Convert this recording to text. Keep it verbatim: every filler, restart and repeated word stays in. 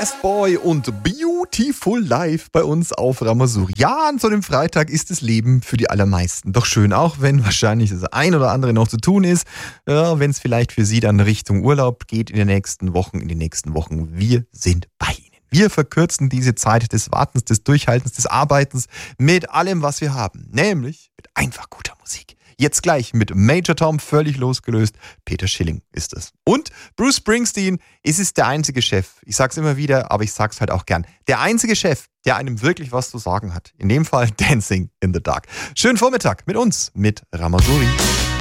Fast Boy und Beautiful Life bei uns auf Ramasuri. Ja, an so einem Freitag ist das Leben für die allermeisten doch schön, auch wenn wahrscheinlich das ein oder andere noch zu tun ist. Ja, wenn es vielleicht für Sie dann Richtung Urlaub geht in den nächsten Wochen, in den nächsten Wochen. Wir sind bei Ihnen. Wir verkürzen diese Zeit des Wartens, des Durchhaltens, des Arbeitens mit allem, was wir haben. Nämlich mit einfach guter Musik. Jetzt gleich mit Major Tom, völlig losgelöst. Peter Schilling ist es. Und Bruce Springsteen ist es der einzige Chef. Ich sag's immer wieder, aber ich sag's halt auch gern. Der einzige Chef, der einem wirklich was zu sagen hat. In dem Fall Dancing in the Dark. Schönen Vormittag mit uns, mit Ramasuri.